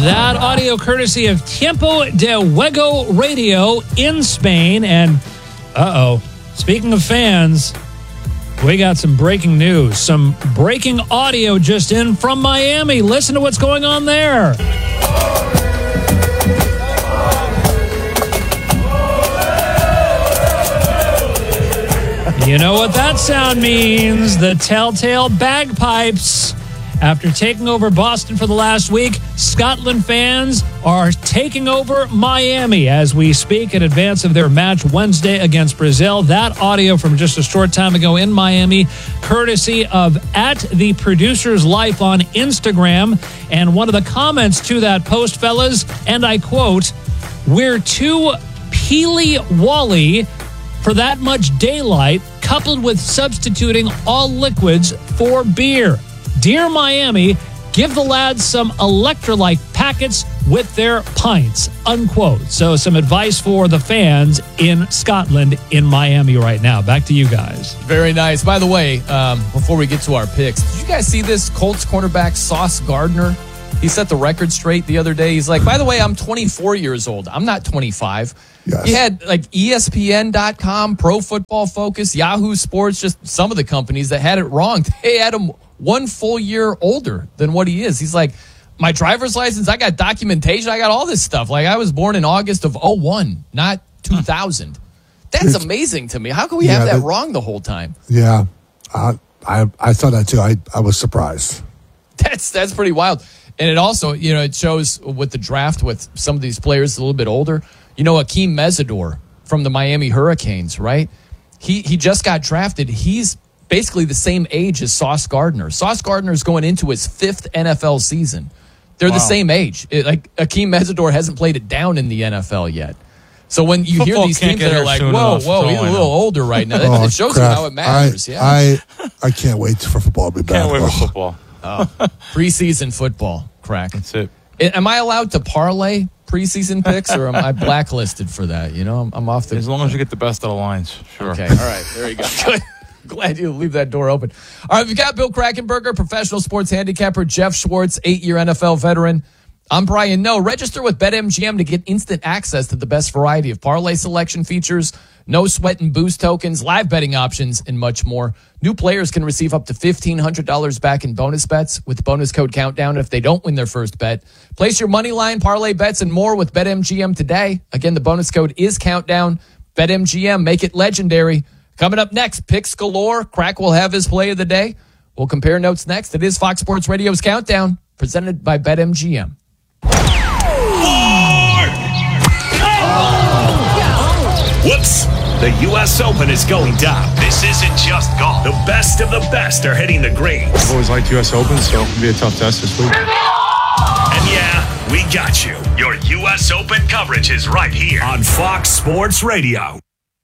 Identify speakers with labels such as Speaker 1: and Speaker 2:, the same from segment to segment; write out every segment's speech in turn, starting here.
Speaker 1: That audio courtesy of Tiempo de Juego Radio in Spain. And, speaking of fans, we got some breaking news. Some breaking audio just in from Miami. Listen to what's going on there. You know what that sound means. The telltale bagpipes. After taking over Boston for the last week, Scotland fans are taking over Miami as we speak in advance of their match Wednesday against Brazil. That audio from just a short time ago in Miami, courtesy of @TheProducersLife on Instagram. And one of the comments to that post, fellas, and I quote, "We're too peely-wally for that much daylight, coupled with substituting all liquids for beer. Dear Miami, give the lads some electrolyte packets with their pints," unquote. So some advice for the fans in Scotland, in Miami right now. Back to you guys.
Speaker 2: Very nice. By the way, before we get to our picks, did you guys see this? Colts cornerback Sauce Gardner, he set the record straight the other day. He's like, by the way, I'm 24 years old. I'm not 25. Yes. He had like ESPN.com, Pro Football Focus, Yahoo Sports, just some of the companies that had it wrong. They had him 1 full year older than what he is. He's like, my driver's license, I got documentation, I got all this stuff. Like, I was born in August of 2001, not 2000. That's amazing to me. How can we have that wrong the whole time?
Speaker 3: Yeah, I thought that too. I was surprised.
Speaker 2: That's pretty wild. And it also, it shows with the draft with some of these players a little bit older. Akeem Mesidor from the Miami Hurricanes, right? He just got drafted. He's basically the same age as Sauce Gardner. Sauce Gardner is going into his 5th NFL season. They're the same age. Akeem Mesidor hasn't played it down in the NFL yet. So when you hear these teams that are like, whoa, he's a little older right now, it shows you how it matters.
Speaker 3: I can't wait for football to be back.
Speaker 4: Can't wait for football.
Speaker 2: Preseason football, crack.
Speaker 4: That's it.
Speaker 2: Am I allowed to parlay preseason picks, or am I blacklisted for that? I'm off the...
Speaker 4: As long as you get the best of the lines, sure.
Speaker 2: Okay, all right, there you go. Good. Glad you leave that door open. All right, we've got Bill Krackomberger, professional sports handicapper, Jeff Schwartz, 8-year NFL veteran. I'm Brian Noe. Register with BetMGM to get instant access to the best variety of parlay selection features, no sweat and boost tokens, live betting options, and much more. New players can receive up to $1,500 back in bonus bets with bonus code Countdown if they don't win their first bet. Place your money line, parlay bets, and more with BetMGM today. Again, the bonus code is Countdown. BetMGM, make it legendary. Coming up next, picks galore. Crack will have his play of the day. We'll compare notes next. It is Fox Sports Radio's Countdown, presented by BetMGM.
Speaker 5: Whoops! The U.S. Open is going down. This isn't just golf. The best of the best are hitting the greens.
Speaker 4: I've always liked U.S. Open, so it'll be a tough test this week.
Speaker 5: And yeah, we got you. Your U.S. Open coverage is right here on Fox Sports Radio.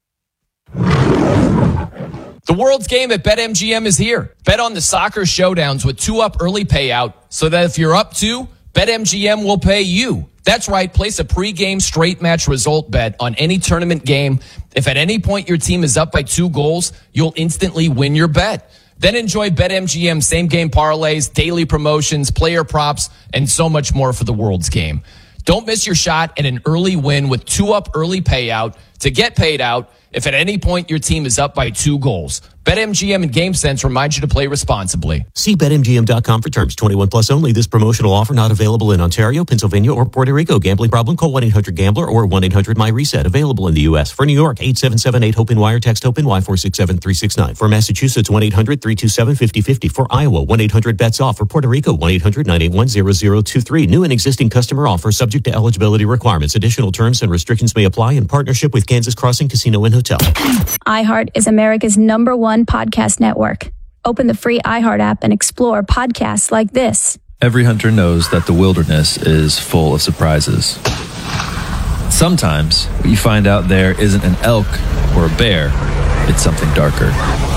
Speaker 2: The world's game at BetMGM is here. Bet on the soccer showdowns with 2-up early payout so that if you're up 2, BetMGM will pay you. That's right. Place a pregame straight match result bet on any tournament game. If at any point your team is up by 2 goals, you'll instantly win your bet. Then enjoy BetMGM same-game parlays, daily promotions, player props, and so much more for the world's game. Don't miss your shot at an early win with 2-up early payout to get paid out if at any point your team is up by 2 goals. BetMGM and GameSense remind you to play responsibly.
Speaker 6: See BetMGM.com for terms. 21 plus only. This promotional offer not available in Ontario, Pennsylvania, or Puerto Rico. Gambling problem? Call 1-800-GAMBLER or 1-800-MY-RESET. Available in the U.S. For New York, 877-8-HOPE-NY. Text HOPE-NY 467-369. For Massachusetts, 1-800-327-5050. For Iowa, 1-800-BETS-OFF. For Puerto Rico, 1-800-981-0023. New and existing customer offer subject to eligibility requirements. Additional terms and restrictions may apply in partnership with Kansas Crossing Casino and Hotel.
Speaker 7: iHeart is America's #1 podcast network. Open the free iHeart app and explore podcasts like this.
Speaker 8: Every hunter knows that the wilderness is full of surprises. Sometimes what you find out there isn't an elk or a bear, it's something darker.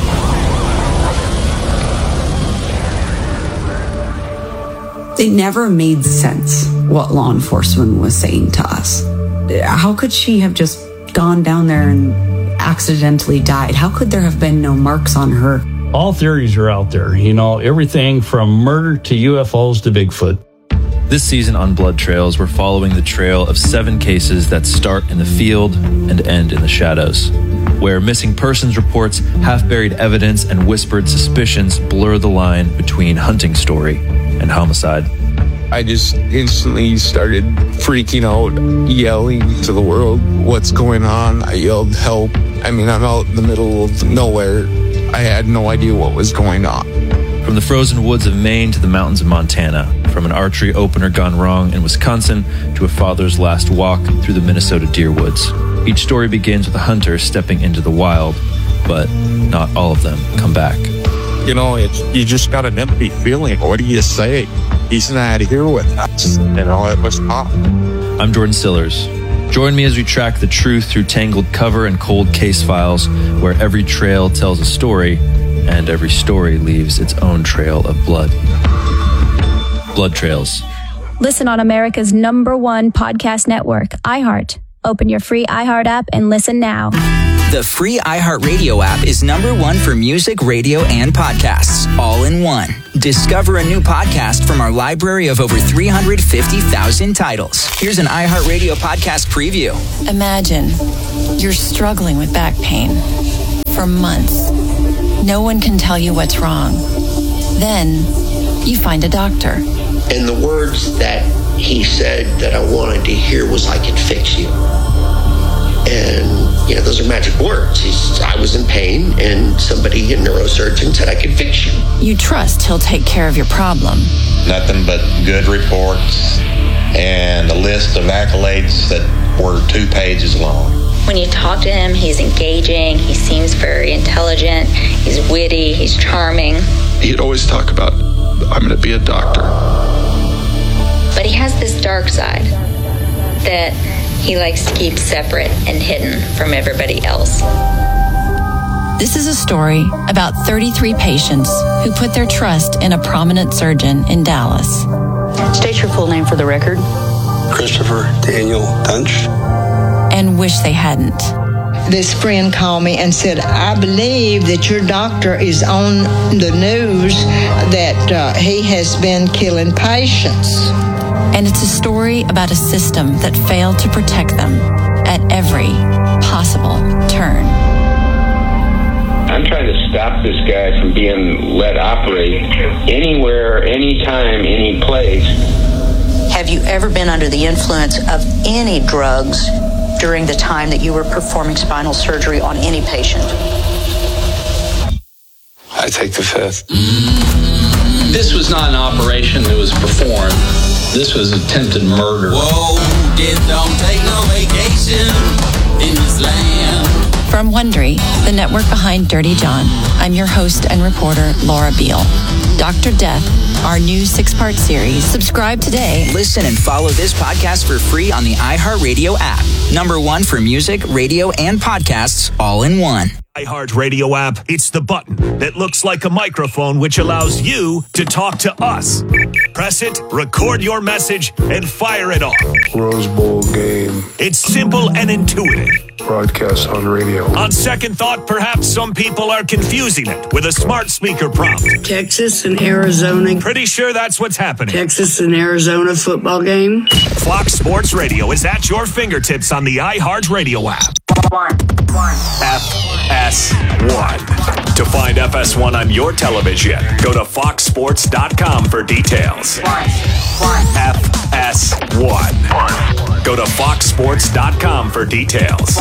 Speaker 9: It never made sense what law enforcement was saying to us. How could she have just gone down there and accidentally died? How could there have been no marks on her?
Speaker 10: All theories are out there, everything from murder to UFOs to Bigfoot.
Speaker 8: This season on Blood Trails, we're following the trail of 7 cases that start in the field and end in the shadows, where missing persons reports, half-buried evidence, and whispered suspicions blur the line between hunting story and homicide.
Speaker 10: I just instantly started freaking out, yelling to the world, "What's going on?" I yelled, "Help." I mean, I'm out in the middle of nowhere. I had no idea what was going on.
Speaker 8: From the frozen woods of Maine to the mountains of Montana, from an archery opener gone wrong in Wisconsin to a father's last walk through the Minnesota deer woods. Each story begins with a hunter stepping into the wild, but not all of them come back.
Speaker 10: You know, you just got an empty feeling. What do you say? He's not here with us. You know, it was tough.
Speaker 8: I'm Jordan Stillers. Join me as we track the truth through tangled cover and cold case files, where every trail tells a story and every story leaves its own trail of blood. Blood Trails.
Speaker 7: Listen on America's #1 podcast network, iHeart. Open your free iHeart app and listen now.
Speaker 11: The free iHeartRadio app is #1 for music, radio, and podcasts, all in one. Discover a new podcast from our library of over 350,000 titles. Here's an iHeartRadio podcast preview.
Speaker 12: Imagine you're struggling with back pain for months. No one can tell you what's wrong. Then you find a doctor.
Speaker 13: And the words that he said that I wanted to hear was, "I can fix you." And, you know, those are magic words. I was in pain, and somebody, a neurosurgeon, said, "I can fix you."
Speaker 12: You trust he'll take care of your problem.
Speaker 14: Nothing but good reports and a list of accolades that were 2 pages long.
Speaker 15: When you talk to him, he's engaging, he seems very intelligent, he's witty, he's charming.
Speaker 16: He'd always talk about, "I'm going to be a doctor."
Speaker 15: But he has this dark side that he likes to keep separate and hidden from everybody else.
Speaker 12: This is a story about 33 patients who put their trust in a prominent surgeon in Dallas.
Speaker 17: State your full name for the record.
Speaker 18: Christopher Daniel Tunch.
Speaker 12: And wish they hadn't.
Speaker 19: This friend called me and said, "I believe that your doctor is on the news that he has been killing patients."
Speaker 12: And it's a story about a system that failed to protect them at every possible turn.
Speaker 20: I'm trying to stop this guy from being let operate anywhere, anytime, any place.
Speaker 17: Have you ever been under the influence of any drugs during the time that you were performing spinal surgery on any patient?
Speaker 18: I take the 5th.
Speaker 21: This was not an operation that was performed. This was attempted murder.
Speaker 22: Whoa, death don't take no vacation in this land.
Speaker 12: From Wondery, the network behind Dirty John, I'm your host and reporter, Laura Beale. Dr. Death, our new 6-part series. Subscribe today.
Speaker 11: Listen and follow this podcast for free on the iHeartRadio app. #1 for music, radio, and podcasts, all in one.
Speaker 5: iHeartRadio app, it's the button that looks like a microphone which allows you to talk to us. Press it, record your message, and fire it off.
Speaker 10: Rose Bowl game.
Speaker 5: It's simple and intuitive.
Speaker 10: Broadcast on radio.
Speaker 5: On second thought, perhaps some people are confusing it with a smart speaker prompt.
Speaker 19: Texas and Arizona.
Speaker 5: Pretty sure that's what's happening.
Speaker 19: Texas and Arizona football game.
Speaker 5: Fox Sports Radio is at your fingertips on the iHeartRadio app. FS1. To find FS1 on your television, go to foxsports.com for details. FS1. Go to foxsports.com for details.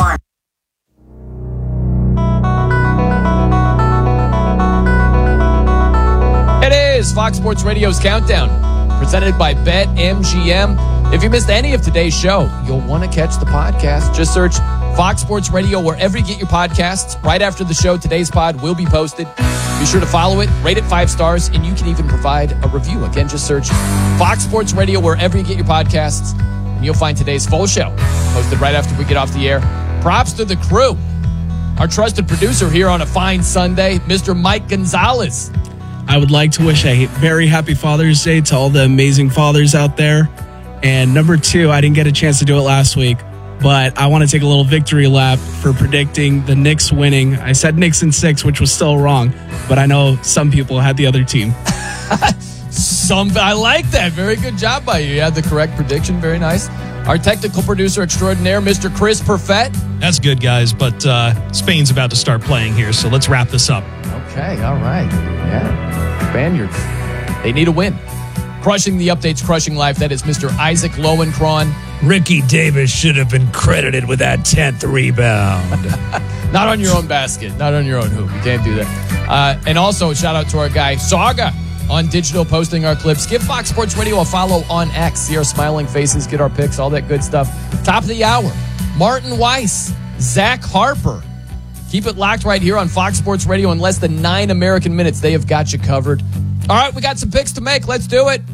Speaker 2: It is Fox Sports Radio's Countdown, presented by BetMGM. If you missed any of today's show, you'll want to catch the podcast. Just search Fox Sports Radio wherever you get your podcasts. Right after the show, today's pod will be posted. Be sure to follow it, rate it 5 stars, and you can even provide a review. Again, just search Fox Sports Radio wherever you get your podcasts, and you'll find today's full show posted right after we get off the air. Props to the crew. Our trusted producer here on a fine Sunday, Mr. Mike Gonzalez.
Speaker 23: I would like to wish a very happy Father's Day to all the amazing fathers out there. And number 2, I didn't get a chance to do it last week, but I want to take a little victory lap for predicting the Knicks winning. I said Knicks in 6, which was still wrong, but I know some people had the other team.
Speaker 2: I like that. Very good job by you. You had the correct prediction. Very nice. Our technical producer extraordinaire, Mr. Chris Perfett.
Speaker 1: That's good, guys, but Spain's about to start playing here, so let's wrap this up.
Speaker 2: Okay, all right. Yeah. Spaniards, they need a win. Crushing the updates, crushing life. That is Mr. Isaac Lowenkron.
Speaker 5: Ricky Davis should have been credited with that 10th rebound.
Speaker 2: Not on your own basket. Not on your own hoop. You can't do that. And also, shout out to our guy, Saga, on digital, posting our clips. Give Fox Sports Radio a follow on X. See our smiling faces, get our pics, all that good stuff. Top of the hour, Martin Weiss, Zach Harper. Keep it locked right here on Fox Sports Radio. In less than 9 American minutes, they have got you covered. All right, we got some picks to make. Let's do it.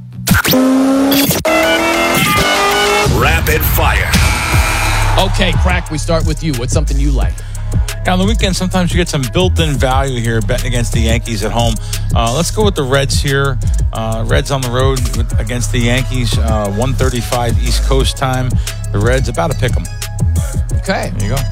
Speaker 5: Rapid fire.
Speaker 2: Okay, Crack, we start with you. What's something you like?
Speaker 3: On the weekend, sometimes you get some built-in value here betting against the Yankees at home. Let's go with the Reds here. Reds on the road against the Yankees, 1:35 East Coast time. The Reds about to pick them.
Speaker 2: Okay.
Speaker 3: There you go.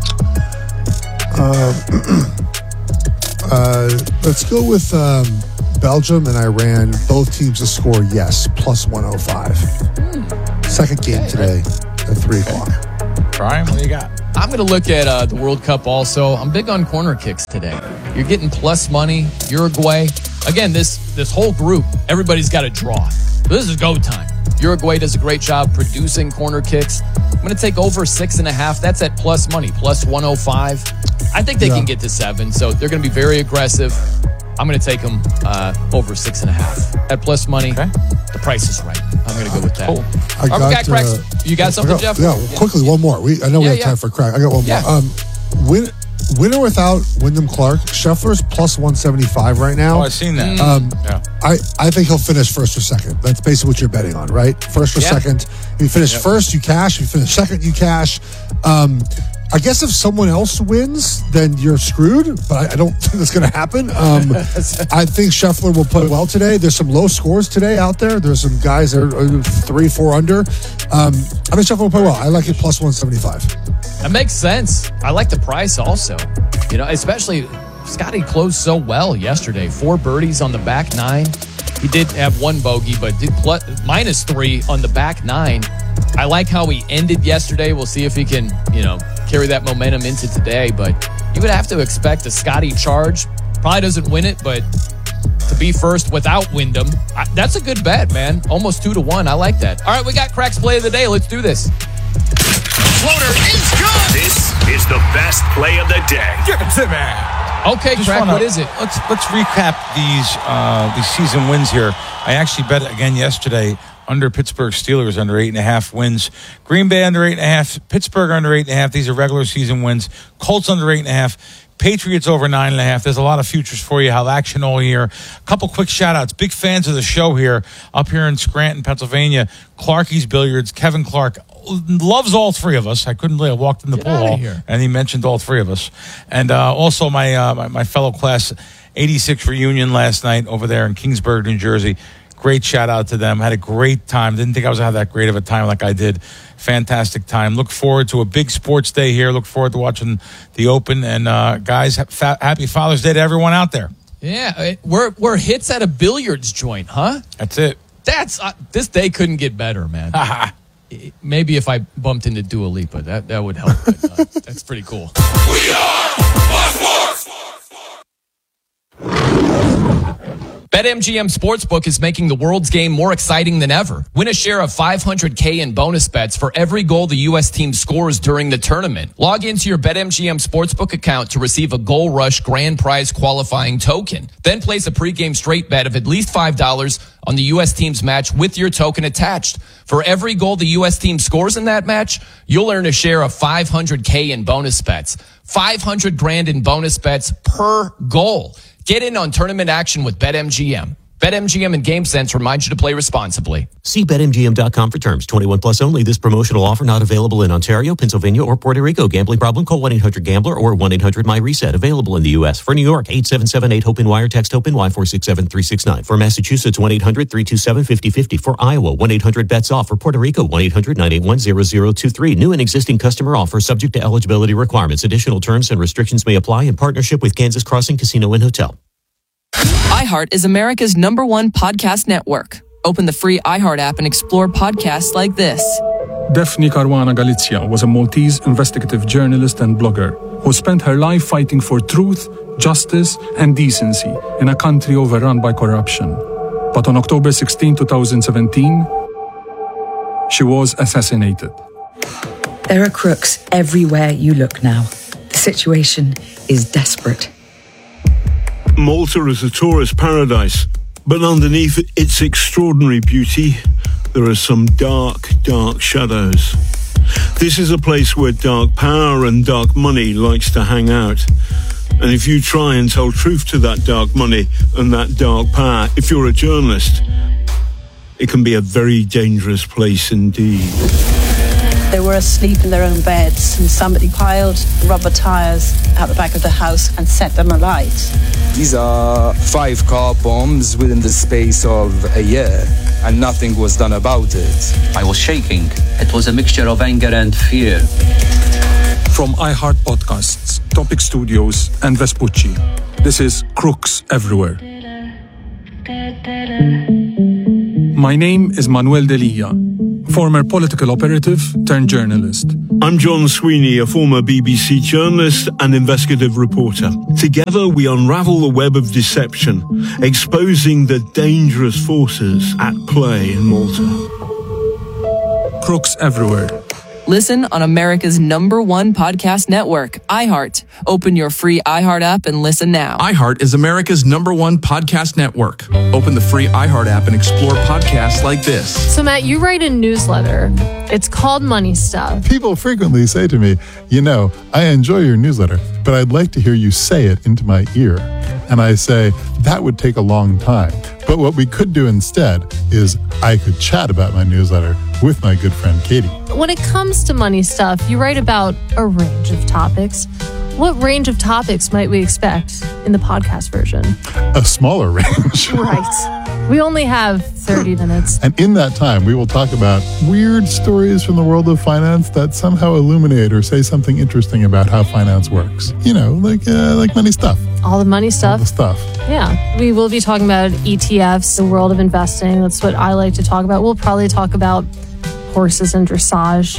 Speaker 4: Let's go with Belgium and Iran. Both teams to score yes, plus 105. Second game today at 3 o'clock.
Speaker 3: Brian, what do you got?
Speaker 2: I'm going to look at the World Cup also. I'm big on corner kicks today. You're getting plus money. Uruguay. Again, this whole group, everybody's got a draw. This is go time. Uruguay does a great job producing corner kicks. I'm going to take over 6.5. That's at plus money, plus 105. I think they can get to 7, so they're going to be very aggressive. I'm going to take them over 6.5. At plus money, the price is right. I'm going to go with that. Cool. You got something, Jeff?
Speaker 4: Yeah, quickly, one more. I know we have time for Crack. I got one more. Winner without Wyndham Clark, Scheffler's plus 175 right now.
Speaker 3: Oh, I've seen that.
Speaker 4: I think he'll finish first or second. That's basically what you're betting on, right? First or second. If you finish first, you cash. If you finish second, you cash. I guess if someone else wins, then you're screwed, but I don't think that's going to happen. I think Scheffler will play well today. There's some low scores today out there. There's some guys that are 3, 4 under. I think Scheffler will play well. I like it plus 175.
Speaker 2: That makes sense. I like the price also. You know, especially Scotty closed so well yesterday. 4 birdies on the back 9. He did have 1 bogey, but did -3 on the back 9. I like how he ended yesterday. We'll see if he can, carry that momentum into today. But you would have to expect a Scotty charge. Probably doesn't win it, but to be first without Wyndham, that's a good bet, man. Almost 2-1. I like that. All right, we got Crack's play of the day. Let's do this.
Speaker 5: Floater is good. This is the best play of the day.
Speaker 3: Give it to me.
Speaker 2: Okay, Crack, what is it?
Speaker 3: Let's recap these season wins here. I actually bet again yesterday under Pittsburgh Steelers under 8.5 wins. Green Bay under 8.5. Pittsburgh under 8.5. These are regular season wins. Colts under 8.5. Patriots over 9.5. There's a lot of futures for you. Have action all year. A couple quick shout outs. Big fans of the show here up here in Scranton, Pennsylvania. Clarky's Billiards. Kevin Clark loves all 3 of us. I couldn't believe I walked in the pool hall and he mentioned all 3 of us. And also my fellow class 86 reunion last night over there in Kingsburg, New Jersey. Great shout out to them. Had a great time. Didn't think I was going to have that great of a time like I did. Fantastic time. Look forward to a big sports day here. Look forward to watching the Open. And guys, happy Father's Day to everyone out there.
Speaker 2: Yeah, we're hits at a billiards joint, huh?
Speaker 3: That's it.
Speaker 2: This day couldn't get better, man. Maybe if I bumped into Dua Lipa, that would help. But, that's pretty cool.
Speaker 5: We are Fox Sports.
Speaker 2: BetMGM Sportsbook is making the world's game more exciting than ever. Win a share of $500K in bonus bets for every goal the U.S. team scores during the tournament. Log into your BetMGM Sportsbook account to receive a Goal Rush grand prize qualifying token. Then place a pregame straight bet of at least $5 on the U.S. team's match with your token attached. For every goal the U.S. team scores in that match, you'll earn a share of $500K in bonus bets. $500,000 in bonus bets per goal. Get in on tournament action with BetMGM. BetMGM and GameSense remind you to play responsibly.
Speaker 6: See BetMGM.com for terms. 21 plus only. This promotional offer not available in Ontario, Pennsylvania, or Puerto Rico. Gambling problem? Call 1-800-GAMBLER or 1-800-MyReset. Available in the U.S. For New York, 877-8-HOPE-NY or text HOPE-NY 467-369. For Massachusetts, 1-800-327-5050. For Iowa, 1-800-BETS-OFF. For Puerto Rico, 1-800-981-0023. New and existing customer offer subject to eligibility requirements. Additional terms and restrictions may apply in partnership with Kansas Crossing Casino and Hotel.
Speaker 7: iHeart is America's #1 podcast network. Open the free iHeart app and explore podcasts like this.
Speaker 8: Daphne Caruana Galizia was a Maltese investigative journalist and blogger who spent her life fighting for truth, justice, and decency in a country overrun by corruption. But on October 16, 2017, she was assassinated.
Speaker 9: There are crooks everywhere you look now. The situation is desperate.
Speaker 24: Malta is a tourist paradise, but underneath its extraordinary beauty, there are some dark, dark shadows. This is a place where dark power and dark money likes to hang out. And if you try and tell truth to that dark money and that dark power, if you're a journalist, it can be a very dangerous place indeed.
Speaker 25: They were asleep in their own beds and somebody piled rubber tires out the back of the house and set them alight.
Speaker 26: These are 5 car bombs within the space of a year, and nothing was done about it.
Speaker 21: I was shaking. It was a mixture of anger and fear.
Speaker 8: From iHeart Podcasts, Topic Studios, and Vespucci, this is Crooks Everywhere. My name is Manuel Delia, former political operative turned journalist.
Speaker 24: I'm John Sweeney, a former BBC journalist and investigative reporter. Together we unravel the web of deception, exposing the dangerous forces at play in Malta.
Speaker 8: Crooks Everywhere.
Speaker 7: Listen on America's #1 podcast network, iHeart. Open your free iHeart app and listen now.
Speaker 27: iHeart is America's #1 podcast network. Open the free iHeart app and explore podcasts like this.
Speaker 28: So, Matt, you write a newsletter. It's called Money Stuff.
Speaker 29: People frequently say to me, I enjoy your newsletter, but I'd like to hear you say it into my ear. And I say, that would take a long time. But what we could do instead is I could chat about my newsletter with my good friend Katie.
Speaker 28: When it comes to money stuff, you write about a range of topics. What range of topics might we expect in the podcast version?
Speaker 29: A smaller range.
Speaker 28: Right. We only have 30 minutes.
Speaker 29: And in that time, we will talk about weird stories from the world of finance that somehow illuminate or say something interesting about how finance works. Like money stuff.
Speaker 28: All the money stuff.
Speaker 29: All the stuff.
Speaker 28: Yeah. We will be talking about ETFs, the world of investing. That's what I like to talk about. We'll probably talk about horses and dressage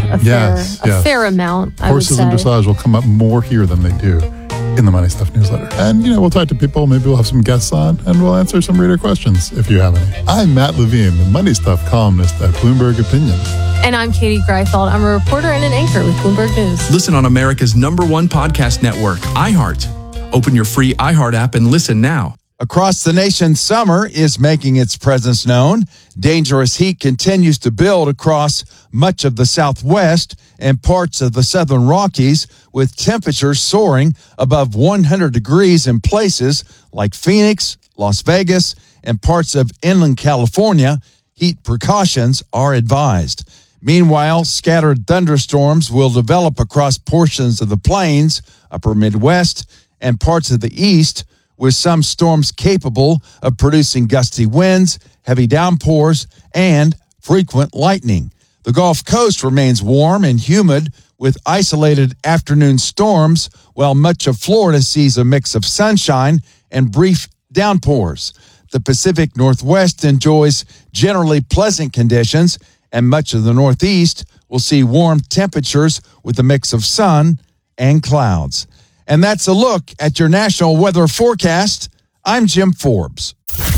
Speaker 28: a fair amount.
Speaker 29: Horses and dressage will come up more here than they do in the Money Stuff newsletter. And, we'll talk to people. Maybe we'll have some guests on and we'll answer some reader questions if you have any. I'm Matt Levine, the Money Stuff columnist at Bloomberg Opinion.
Speaker 28: And I'm Katie Greifeld. I'm a reporter and an anchor with Bloomberg News.
Speaker 27: Listen on America's #1 podcast network, iHeart. Open your free iHeart app and listen now.
Speaker 30: Across the nation, summer is making its presence known. Dangerous heat continues to build across much of the Southwest and parts of the Southern Rockies, with temperatures soaring above 100 degrees in places like Phoenix, Las Vegas, and parts of inland California. Heat precautions are advised. Meanwhile, scattered thunderstorms will develop across portions of the plains, upper Midwest, and parts of the East, with some storms capable of producing gusty winds, heavy downpours, and frequent lightning. The Gulf Coast remains warm and humid with isolated afternoon storms, while much of Florida sees a mix of sunshine and brief downpours. The Pacific Northwest enjoys generally pleasant conditions, and much of the Northeast will see warm temperatures with a mix of sun and clouds. And that's a look at your national weather forecast. I'm Jim Forbes.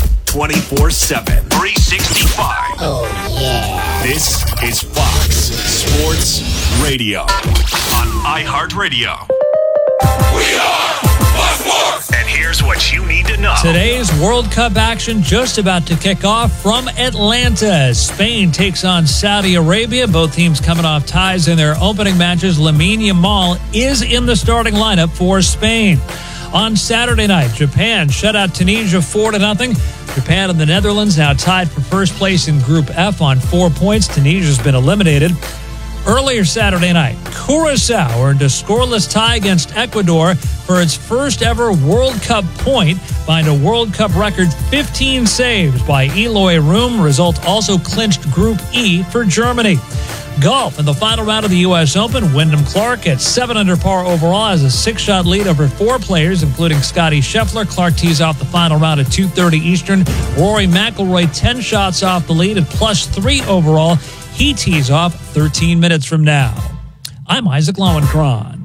Speaker 5: 24/7, 365.
Speaker 22: Oh, yeah.
Speaker 5: This is Fox Sports Radio on iHeartRadio. We are Fox Sports. And here's what you need to know.
Speaker 1: Today's World Cup action just about to kick off from Atlanta. Spain takes on Saudi Arabia. Both teams coming off ties in their opening matches. Lamine Yamal is in the starting lineup for Spain. On Saturday night, Japan shut out Tunisia 4-0. Japan and the Netherlands now tied for first place in Group F on 4 points. Tunisia's been eliminated. Earlier Saturday night, Curaçao earned a scoreless tie against Ecuador for its first ever World Cup point, behind a World Cup record 15 saves by Eloy Room. Result also clinched Group E for Germany. Golf in the final round of the U.S. Open. Wyndham Clark at 7 under par overall has a 6-shot lead over 4 players, including Scotty Scheffler. Clark tees off the final round at 2:30 Eastern. Rory McIlroy 10 shots off the lead at +3 overall. He tees off 13 minutes from now. I'm Isaac Lowenkron.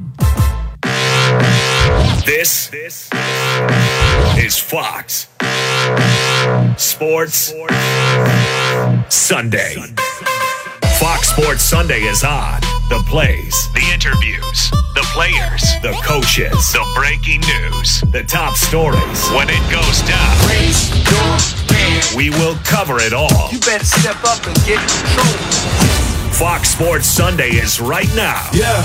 Speaker 5: This is Fox Sports Sunday. Fox Sports Sunday is on. The plays, the interviews, the players, the coaches, the breaking news, the top stories. When it goes down, we will cover it all.
Speaker 10: You better step up and get control.
Speaker 5: Fox Sports Sunday is right now.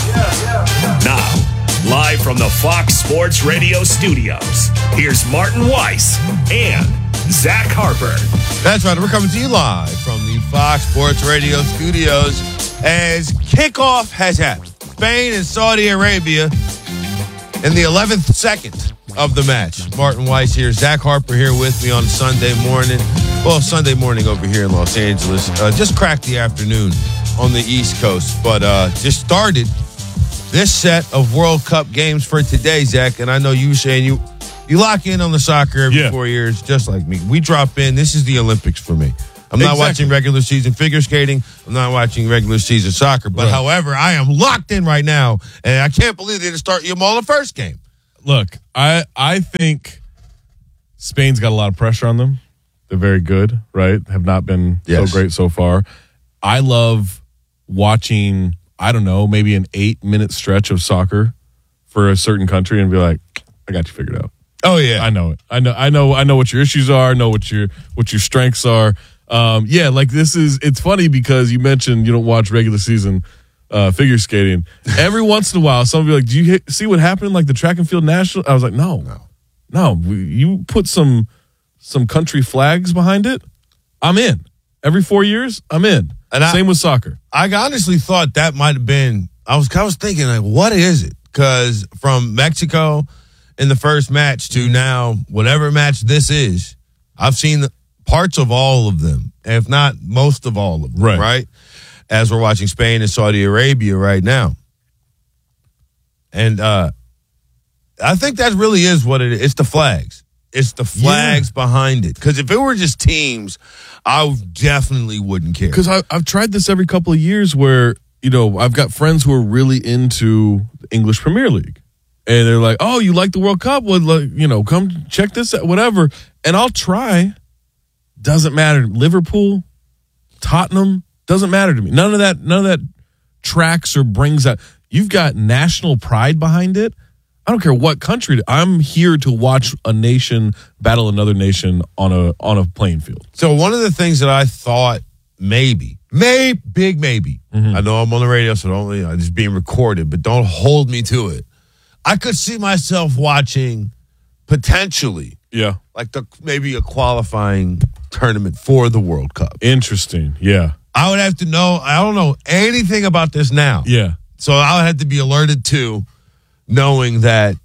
Speaker 5: Now, live from the Fox Sports Radio studios, here's Martin Weiss and Zach Harper.
Speaker 11: That's right. We're coming to you live from the Fox Sports Radio studios as kickoff has happened. Spain and Saudi Arabia in the 11th second of the match. Martin Weiss here. Zach Harper here with me on Sunday morning. Well, Sunday morning over here in Los Angeles. Just cracked the afternoon on the East Coast, but just started this set of World Cup games for today, Zach. And I know you were saying you lock in on the soccer every 4 years, just like me. We drop in. This is the Olympics for me. I'm not watching regular season figure skating. I'm not watching regular season soccer. But however, I am locked in right now, and I can't believe they didn't start Yamal the first game.
Speaker 12: Look, I think Spain's got a lot of pressure on them. They're very good, right? Have not been so great so far. I love watching, I don't know, maybe an 8-minute stretch of soccer for a certain country and be like, I got you figured out.
Speaker 11: Oh yeah,
Speaker 12: I know it. I know what your issues are. I know what your strengths are. Like it's funny because you mentioned you don't watch regular season figure skating. Every once in a while, someone will be like, "Do you see what happened? Like the track and field national?" I was like, "No. You put some country flags behind it. I'm in. Every 4 years, I'm in." And same with soccer.
Speaker 11: I honestly thought that might have been. I was thinking like, what is it? Because from Mexico in the first match to now, whatever match this is, I've seen parts of all of them, if not most of all of them, right? As we're watching Spain and Saudi Arabia right now. And I think that really is what it is. It's the flags. It's the flags behind it. Because if it were just teams, I definitely wouldn't care.
Speaker 12: Because I've tried this every couple of years where, I've got friends who are really into the English Premier League. And they're like, "Oh, you like the World Cup? Well, come check this out, whatever." And I'll try. Doesn't matter. Liverpool, Tottenham, doesn't matter to me. None of that tracks or brings out. You've got national pride behind it. I don't care what country. I'm here to watch a nation battle another nation on a playing field.
Speaker 11: So one of the things that I thought maybe, I know I'm on the radio, so don't, it's being recorded, but don't hold me to it. I could see myself watching potentially, like maybe a qualifying tournament for the World Cup.
Speaker 12: Interesting, yeah.
Speaker 11: I would have to know. I don't know anything about this now.
Speaker 12: Yeah.
Speaker 11: So I would have to be alerted to knowing that,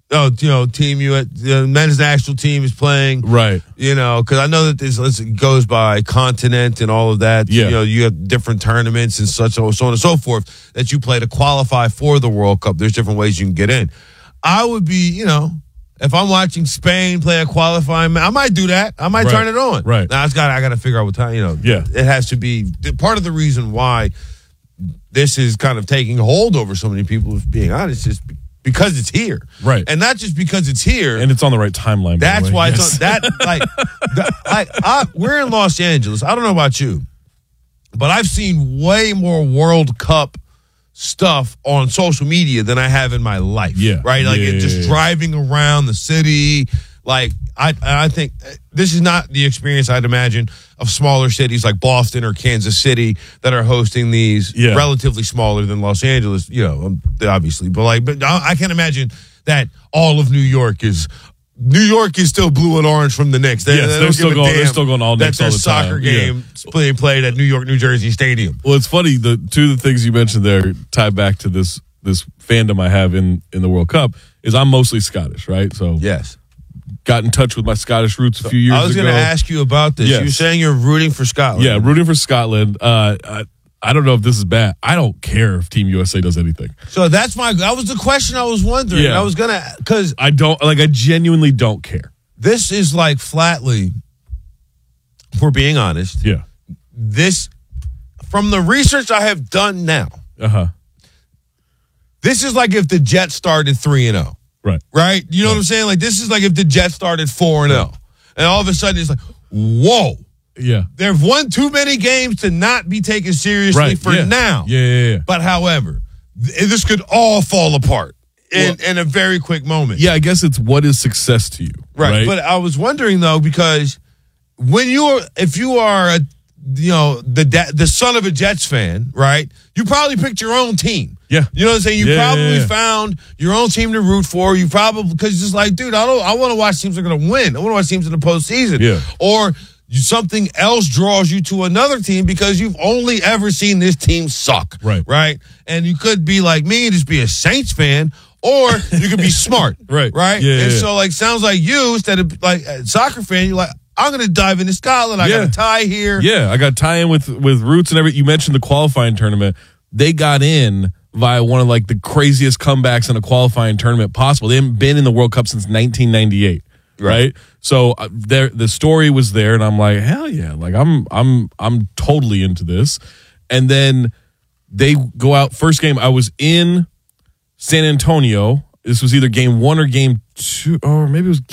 Speaker 11: the men's national team is playing.
Speaker 12: Right.
Speaker 11: Because I know that this goes by continent and all of that.
Speaker 12: Yeah.
Speaker 11: You have different tournaments and so on and so forth that you play to qualify for the World Cup. There's different ways you can get in. I would be, if I'm watching Spain play a qualifying, I might do that. I might turn it on.
Speaker 12: Right.
Speaker 11: Now I got to figure out what time, it has to be part of the reason why this is kind of taking hold over so many people, if being honest, is because it's here.
Speaker 12: Right.
Speaker 11: And not just because it's here.
Speaker 12: And it's on the right timeline.
Speaker 11: That's why it's on that. We're in Los Angeles. I don't know about you, but I've seen way more World Cup stuff on social media than I have in my life.
Speaker 12: Yeah.
Speaker 11: Right? Like just driving around the city. Like I think this is not the experience I'd imagine of smaller cities like Boston or Kansas City that are hosting these relatively smaller than Los Angeles, obviously. But I can't imagine that all of New York is still blue and orange from the Knicks.
Speaker 12: They're still going all Knicks all the time.
Speaker 11: Soccer game played at New York, New Jersey Stadium.
Speaker 12: Well, it's funny. The two of the things you mentioned there tie back to this fandom I have in the World Cup is I'm mostly Scottish, right? So
Speaker 11: yes.
Speaker 12: Got in touch with my Scottish roots a few years ago.
Speaker 11: I was going to ask you about this. Yes. You're saying you're rooting for Scotland.
Speaker 12: Yeah, rooting for Scotland. I don't know if this is bad. I don't care if Team USA does anything.
Speaker 11: So that was the question I was wondering.
Speaker 12: Yeah.
Speaker 11: I was gonna, because
Speaker 12: I genuinely don't care.
Speaker 11: This is like flatly, if we're being honest.
Speaker 12: Yeah.
Speaker 11: This, from the research I have done now, this is like if the Jets started 3-0. Right? You know what I'm saying? Like, this is like if the Jets started 4-0. And all of a sudden it's like, whoa.
Speaker 12: Yeah.
Speaker 11: They've won too many games to not be taken seriously now.
Speaker 12: Yeah.
Speaker 11: But however, this could all fall apart in a very quick moment.
Speaker 12: Yeah, I guess it's what is success to you. Right.
Speaker 11: But I was wondering though, because if you are the son of a Jets fan, right? You probably picked your own team.
Speaker 12: Yeah.
Speaker 11: You know what I'm saying? You probably found your own team to root for. You probably, because it's just like, dude, I want to watch teams that are going to win. I want to watch teams in the postseason.
Speaker 12: Yeah.
Speaker 11: Or something else draws you to another team because you've only ever seen this team suck. Right. And you could be like me and just be a Saints fan, or you could be smart. Right.
Speaker 12: Yeah.
Speaker 11: And so, like, sounds like you, instead of like a soccer fan, you're like, I'm going to dive into Scotland. I got a tie here.
Speaker 12: Yeah, I got tie in with roots and everything. You mentioned the qualifying tournament. They got in via one of like the craziest comebacks in a qualifying tournament possible. They haven't been in the World Cup since 1998. Right. So the story was there, and I'm like, hell yeah! Like I'm totally into this. And then they go out first game. I was in San Antonio. This was either game 1 or game 2, or maybe it was